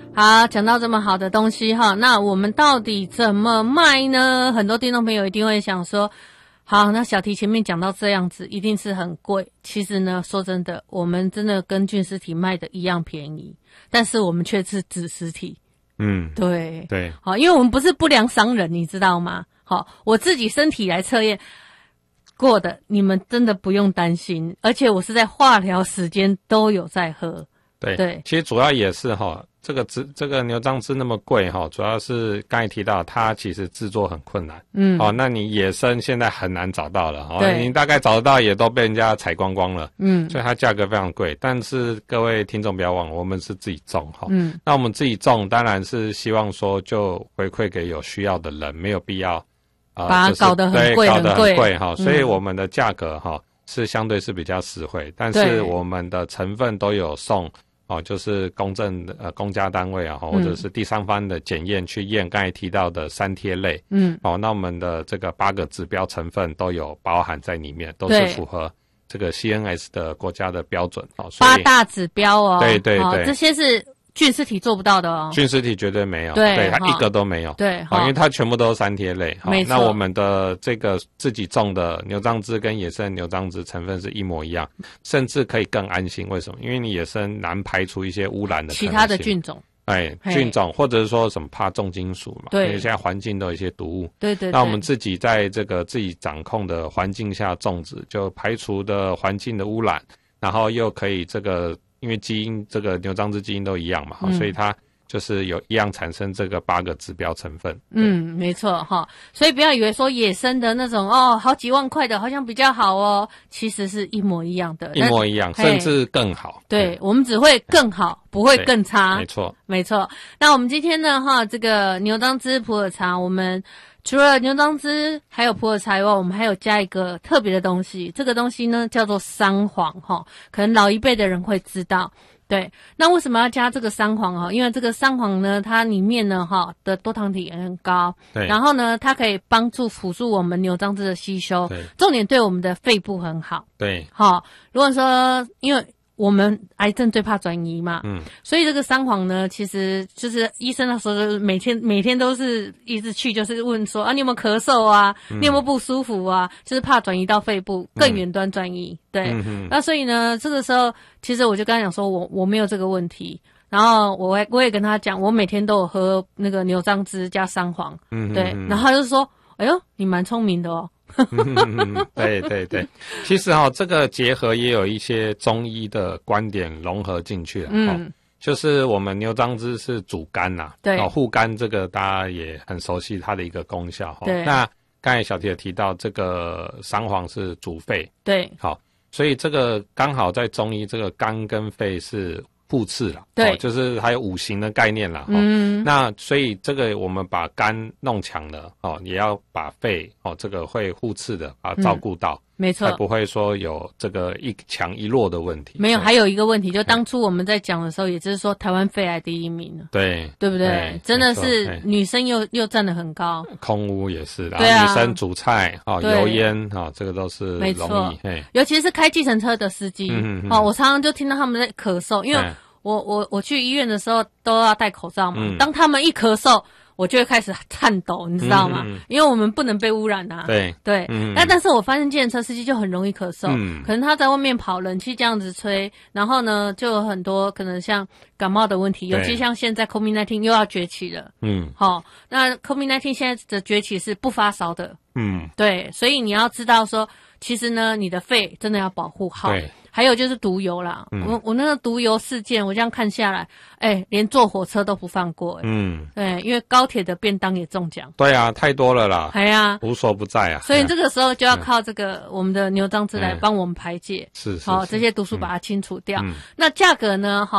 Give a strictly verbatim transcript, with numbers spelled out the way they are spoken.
好，讲到这么好的东西哈，那我们到底怎么卖呢？很多听众朋友一定会想说，好，那小提前面讲到这样子，一定是很贵。其实呢，说真的，我们真的跟菌丝体卖的一样便宜，但是我们却是子实体。 嗯， 对对， 好，因为我们不是不良商人，你知道吗？好，我自己身体来测验过的，你们真的不用担心，而且我是在化疗时间都有在喝。 对对， 其实主要也是哈，这个汁这个牛樟汁那么贵哈，主要是刚才提到它其实制作很困难。嗯，哦，那你野生现在很难找到了，哦，你大概找得到也都被人家采光光了。嗯，所以它价格非常贵。但是各位听众不要忘了，我们是自己种哈。嗯，那我们自己种当然是希望说就回馈给有需要的人，没有必要啊、呃，把它搞得很贵， 搞得很贵哈。 嗯、 所以我们的价格哈是相对是比较实惠，但是我们的成分都有送。哦，就是公证的呃公家单位啊，或者是第三方的检验去验刚才提到的三萜类，嗯，哦，那我们的这个八个指标成分都有包含在里面，都是符合这个 C N S 的国家的标准哦。 八大指标哦， 对对对， 哦、这些是菌丝体做不到的哦， 菌丝体绝对没有， 对， 对它一个都没有， 对， 好、哦，因为它全部都是三萜类， 没错。 那我们的这个自己种的牛樟汁跟野生牛樟汁成分是一模一样，甚至可以更安心。为什么？因为你野生难排除一些污染的可能性， 其他的菌种， 哎，菌种或者是说什么怕重金属嘛， 对， 因为现在环境都有一些毒物， 对 对, 对。 那我们自己在这个自己掌控的环境下种植，就排除的环境的污染，然后又可以这个。因为基因这个牛樟汁基因都一样嘛，嗯、所以它就是有一样产生这个八个指标成分。 嗯，没错哈，所以不要以为说野生的那种哦，好几万块的好像比较好哦，其实是一模一样的， 一模一样，甚至更好。 对，我们只会更好，不会更差。 没错， 没错。那我们今天呢哈，这个牛樟汁普洱茶，我们除了牛樟汁还有普洱茶以外，我们还有加一个特别的东西，这个东西呢叫做桑黄哈，可能老一辈的人会知道。对，那为什么要加这个桑黄哈？因为这个桑黄呢，它里面呢哈的多糖体也很高， 对， 然后呢，它可以帮助辅助我们牛樟汁的吸收， 对， 重点对我们的肺部很好， 对， 好，如果说因为。我们癌症最怕转移嘛，嗯，所以这个桑黄呢，其实就是医生那时候每天每天都是一直去，就是问说啊，你有没有咳嗽啊，嗯、你有没有不舒服啊？就是怕转移到肺部更远端转移，嗯、对、嗯，那所以呢，这个时候其实我就跟他讲说，我我没有这个问题，然后我我也跟他讲，我每天都有喝那个牛樟汁加桑黄，嗯，对，然后他就说，哎呦，你蛮聪明的哦。 嗯，对对对，其实哈、哦，这个结合也有一些中医的观点融合进去了。嗯、哦，就是我们牛樟汁是主肝呐、啊， 对， 哦，护肝这个大家也很熟悉它的一个功效哈、哦。 对， 那刚才小提有提到这个桑黄是主肺， 对， 好，所以这个刚好在中医这个肝跟肺是互斥啦， 对、 哦，就是还有五行的概念啦，嗯，那所以这个我们把肝弄强了，哦，也要把肺，哦，这个会互斥的，把它照顾到， 嗯、没错， 才不会说有这个一强一弱的问题。 没有，还有一个问题，就当初我们在讲的时候，也就是说台湾肺癌第一名了， 对， 对不对？ 对真的是女生又又站得很高， 空污也是的， 对啊， 女生煮菜，哦，油烟，哦，这个都是没容易， 尤其是开计程车的司机，嗯嗯哦，我常常就听到他们在咳嗽，因为。我我我去医院的时候都要戴口罩嘛，嗯、当他们一咳嗽，我就会开始颤抖，你知道吗？嗯嗯、因为我们不能被污染啊。 对对， 嗯、 但但是我发现计程车司机就很容易咳嗽， 嗯、 可能他在外面跑，冷气这样子吹，然后呢就有很多可能像感冒的问题，尤其像现在 COVID 十九 又要崛起了，嗯，好、哦，那 COVID 十九 现在的崛起是不发烧的，嗯，对，所以你要知道说，其实呢，你的肺真的要保护好。 对。 还有就是毒油啦，嗯、我我那个毒油事件，我这样看下来，哎、欸，连坐火车都不放过、欸，嗯，对，因为高铁的便当也中奖， 对啊，太多了啦， 哎呀、啊， 无所不在啊， 所以这个时候就要靠这个、嗯、我们的牛樟汁来帮我们排解， 是是， 好、哦、这些毒素把它清除掉。 嗯、 那价格呢，哈。